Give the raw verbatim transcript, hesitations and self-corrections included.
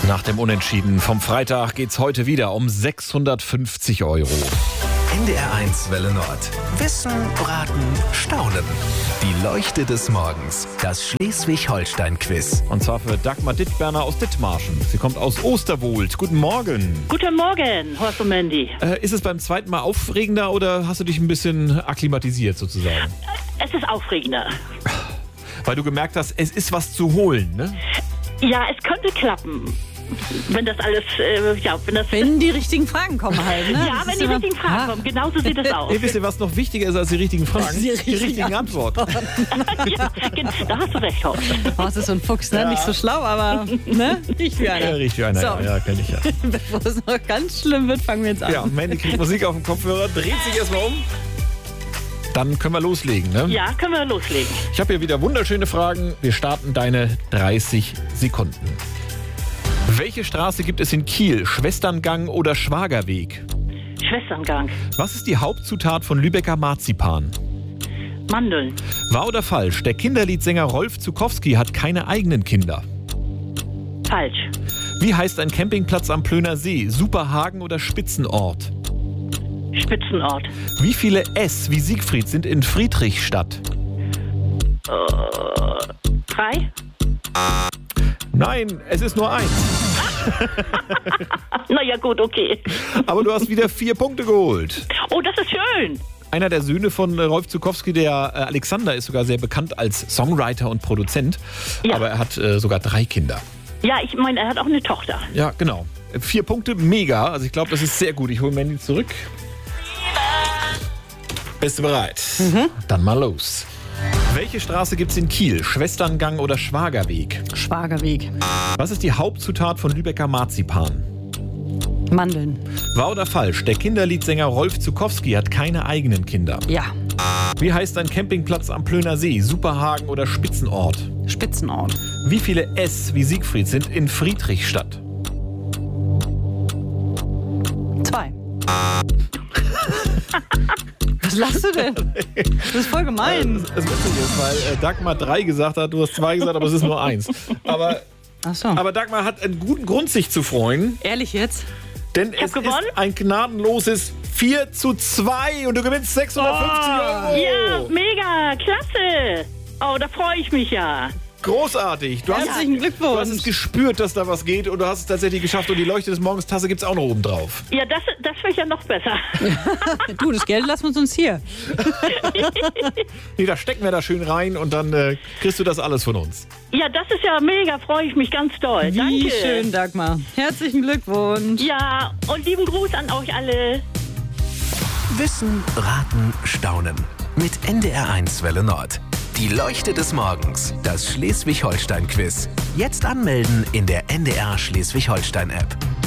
Nach dem Unentschieden vom Freitag geht's heute wieder um sechshundertfünfzig Euro. N D R eins Welle Nord. Wissen, Raten, Staunen. Die Leuchte des Morgens. Das Schleswig-Holstein-Quiz. Und zwar für Dagmar Dittberner aus Dithmarschen. Sie kommt aus Osterwold. Guten Morgen. Guten Morgen, Horst und Mandy. Äh, ist es beim zweiten Mal aufregender oder hast du dich ein bisschen akklimatisiert sozusagen? Es ist aufregender. Weil du gemerkt hast, es ist was zu holen, ne? Ja, es könnte klappen. Wenn das alles, äh, ja, wenn das... Wenn die richtigen Fragen kommen halt, ne? Ja, Das wenn ist die immer- richtigen Fragen Ah. kommen. Genauso sieht es aus. Ihr wisst ihr, was noch wichtiger ist als die richtigen Fragen? Die richtigen Antworten. Ja, gen- da hast du recht, Horst. Oh, das ist so ein Fuchs, ne? Nicht so schlau, aber ne? Riecht wie Ja, einer. richtig einer. So. Ja, ja, kenn ich ja. Bevor es noch ganz schlimm wird, fangen wir jetzt an. Ja, Mandy kriegt Musik auf dem Kopfhörer, dreht sich erstmal um. Dann können wir loslegen, ne? Ja, können wir loslegen. Ich habe hier wieder wunderschöne Fragen. Wir starten deine dreißig Sekunden. Welche Straße gibt es in Kiel? Schwesterngang oder Schwagerweg? Schwesterngang. Was ist die Hauptzutat von Lübecker Marzipan? Mandeln. Wahr oder falsch? Der Kinderliedsänger Rolf Zukowski hat keine eigenen Kinder. Falsch. Wie heißt ein Campingplatz am Plöner See? Superhagen oder Spitzenort? Spitzenort. Wie viele S wie Siegfried sind in Friedrichstadt? Drei. Nein, es ist nur eins. Na ja, gut, okay. Aber du hast wieder vier Punkte geholt. Oh, das ist schön. Einer der Söhne von äh, Rolf Zukowski, der äh, Alexander, ist sogar sehr bekannt als Songwriter und Produzent. Ja. Aber er hat äh, sogar drei Kinder. Ja, ich meine, er hat auch eine Tochter. Ja, genau. Vier Punkte, mega. Also ich glaube, das ist sehr gut. Ich hole Mandy zurück. Bist du bereit? Dann mal los. Welche Straße gibt's in Kiel? Schwesterngang oder Schwagerweg? Schwagerweg. Was ist die Hauptzutat von Lübecker Marzipan? Mandeln. Wahr oder falsch? Der Kinderliedsänger Rolf Zukowski hat keine eigenen Kinder. Ja. Wie heißt ein Campingplatz am Plöner See? Superhagen oder Spitzenort? Spitzenort. Wie viele S wie Siegfried sind in Friedrichstadt? Zwei. Was lachst du denn? Das ist voll gemein. Das witzig ist, weil äh, Dagmar drei gesagt hat, du hast zwei gesagt, aber es ist nur eins. Aber, Ach so. aber Dagmar hat einen guten Grund, sich zu freuen, Ehrlich jetzt? denn hab es gewonnen. ist ein gnadenloses vier zu zwei und du gewinnst sechshundertfünfzig Euro. Ja, mega, klasse. Oh, da freue ich mich ja. Großartig. Du hast, Herzlichen du hast es Glückwunsch. gespürt, dass da was geht und du hast es tatsächlich geschafft und die Leuchte des Morgens Tasse gibt es auch noch oben drauf. Ja, das, das wäre ja noch besser. Du, das Geld lassen wir uns hier. Nee, da stecken wir da schön rein und dann äh, kriegst du das alles von uns. Ja, das ist ja mega, freue ich mich ganz doll. Wie Danke. schön, Dagmar. Herzlichen Glückwunsch. Ja, und lieben Gruß an euch alle. Wissen, Raten, Staunen. Mit N D R eins Welle Nord. Die Leuchte des Morgens. Das Schleswig-Holstein-Quiz. Jetzt anmelden in der N D R Schleswig-Holstein-App.